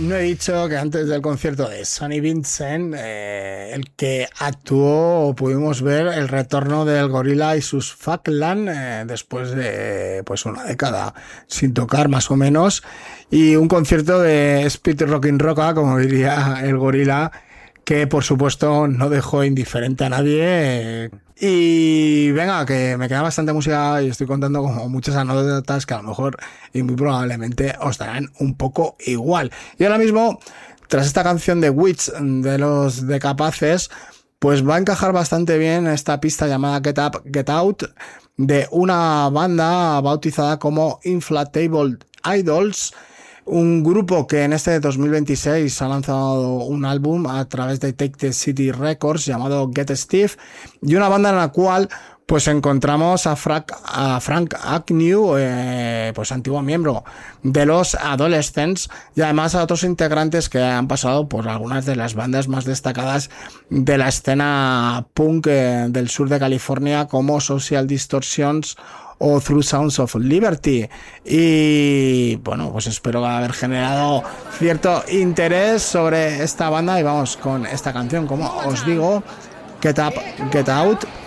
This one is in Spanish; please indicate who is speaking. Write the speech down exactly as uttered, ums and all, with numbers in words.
Speaker 1: No he dicho que antes del concierto de Sonny Vincent, eh, el que actuó, pudimos ver el retorno del Gorilla y sus Fuckland eh, después de pues una década sin tocar más o menos, y un concierto de Speed Rockin' Rocka, como diría el Gorilla, que por supuesto no dejó indiferente a nadie. Y venga, que me queda bastante música y estoy contando como muchas anécdotas que a lo mejor y muy probablemente os darán un poco igual. Y ahora mismo, tras esta canción de Witch de los de Capaces, pues va a encajar bastante bien esta pista llamada Get Up, Get Out, de una banda bautizada como Inflatable Idols, un grupo que en este dos mil veintiséis ha lanzado un álbum a través de Take the City Records llamado Get Steve, y una banda en la cual pues encontramos a Frank, a Frank Agnew, eh, pues antiguo miembro de los Adolescents, y además a otros integrantes que han pasado por algunas de las bandas más destacadas de la escena punk eh, del sur de California, como Social Distortions o Through Sounds of Liberty. Y bueno, pues espero haber generado cierto interés sobre esta banda, y vamos con esta canción, como os digo, Get Up, Get Out.